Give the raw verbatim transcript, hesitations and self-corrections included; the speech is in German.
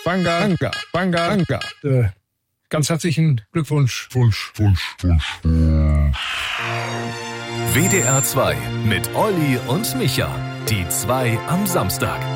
Banga, Banga, Banga, Banga. Äh, ganz herzlichen Glückwunsch. Wunsch, Wunsch, Wunsch. W D R zwei mit Olli und Micha. Die zwei am Samstag.